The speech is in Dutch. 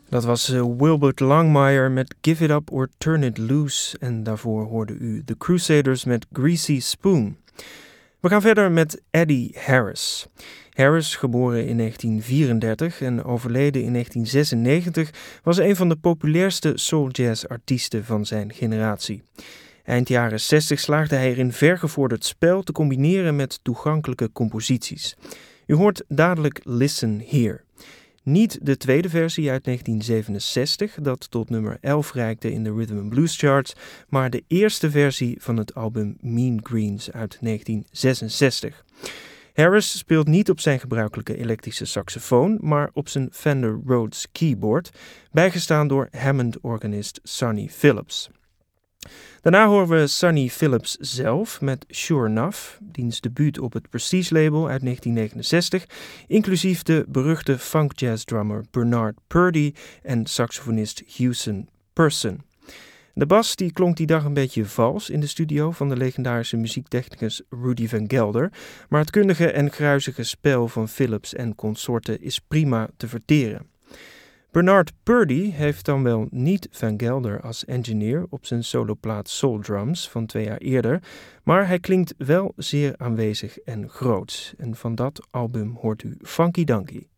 Dat was Wilbert Longmire met Give It Up or Turn It Loose. En daarvoor hoorde u The Crusaders met Greasy Spoon. We gaan verder met Eddie Harris. Harris, geboren in 1934 en overleden in 1996, was een van de populairste soul-jazz-artiesten van zijn generatie. Eind jaren 60 slaagde hij erin vergevorderd spel te combineren met toegankelijke composities. U hoort dadelijk Listen Here. Niet de tweede versie uit 1967, dat tot nummer 11 reikte in de Rhythm and Blues charts, maar de eerste versie van het album Mean Greens uit 1966. Harris speelt niet op zijn gebruikelijke elektrische saxofoon, maar op zijn Fender Rhodes keyboard, bijgestaan door Hammond-organist Sonny Phillips. Daarna horen we Sonny Phillips zelf met Sure Enough, diens debuut op het Prestige-label uit 1969, inclusief de beruchte funk-jazz-drummer Bernard Purdie en saxofonist Houston Person. De bas die klonk die dag een beetje vals in de studio van de legendarische muziektechnicus Rudy Van Gelder, maar het kundige en gruizige spel van Phillips en consorten is prima te verteren. Bernard Purdie heeft dan wel niet Van Gelder als engineer op zijn soloplaat Soul Drums van 2 jaar eerder, maar hij klinkt wel zeer aanwezig en groots. En van dat album hoort u Funky Donkey.